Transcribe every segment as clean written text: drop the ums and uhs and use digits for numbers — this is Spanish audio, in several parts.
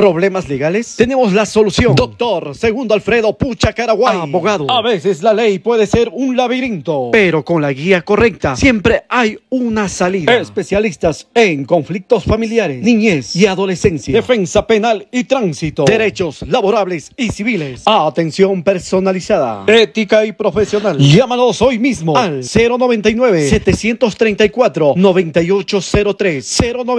¿Problemas legales? Tenemos la solución. Doctor Segundo Alfredo Pucha Caraguay, abogado. A veces la ley puede ser un laberinto, pero con la guía correcta siempre hay una salida. Especialistas en conflictos familiares, niñez y adolescencia, defensa penal y tránsito, derechos laborables y civiles, atención personalizada, ética y profesional. Llámanos hoy mismo al 099-734-9803,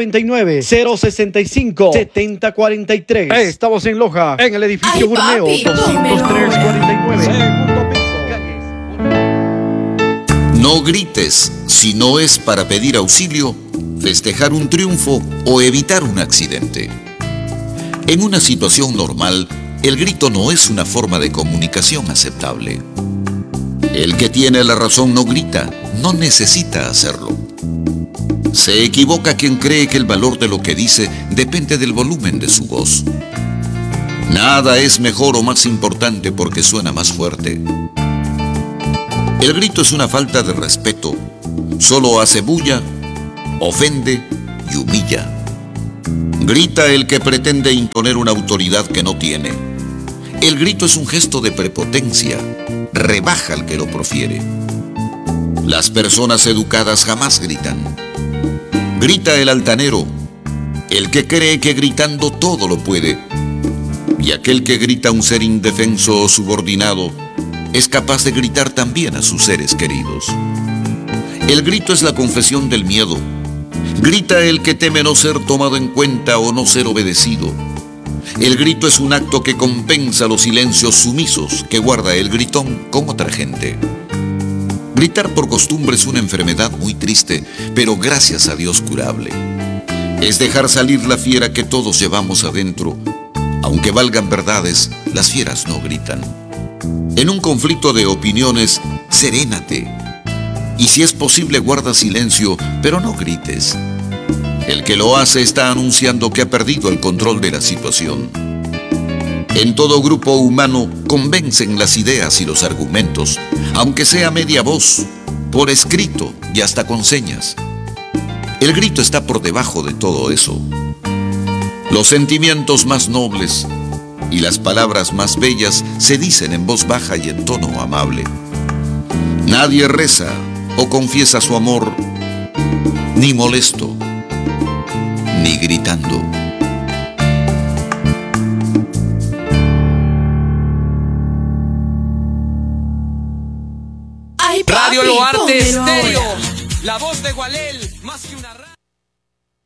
099-065-7043. Estamos en Loja, en el edificio Burneo, 203-49. Segundo piso. No grites si no es para pedir auxilio, festejar un triunfo o evitar un accidente. En una situación normal, el grito no es una forma de comunicación aceptable. El que tiene la razón no grita, no necesita hacerlo. Se equivoca quien cree que el valor de lo que dice depende del volumen de su voz. Nada es mejor o más importante porque suena más fuerte. El grito es una falta de respeto. Solo hace bulla, ofende y humilla. Grita el que pretende imponer una autoridad que no tiene. El grito es un gesto de prepotencia. Rebaja al que lo profiere. Las personas educadas jamás gritan. Grita el altanero, el que cree que gritando todo lo puede. Y aquel que grita a un ser indefenso o subordinado es capaz de gritar también a sus seres queridos. El grito es la confesión del miedo. Grita el que teme no ser tomado en cuenta o no ser obedecido. El grito es un acto que compensa los silencios sumisos que guarda el gritón con otra gente. Gritar por costumbre es una enfermedad muy triste, pero gracias a Dios curable. Es dejar salir la fiera que todos llevamos adentro. Aunque valgan verdades, las fieras no gritan. En un conflicto de opiniones, serénate. Y si es posible, guarda silencio, pero no grites. El que lo hace está anunciando que ha perdido el control de la situación. En todo grupo humano convencen las ideas y los argumentos, aunque sea media voz, por escrito y hasta con señas. El grito está por debajo de todo eso. Los sentimientos más nobles y las palabras más bellas se dicen en voz baja y en tono amable. Nadie reza o confiesa su amor, ni molesto, ni gritando. Radio Loarte Estéreo, la voz de Gualel.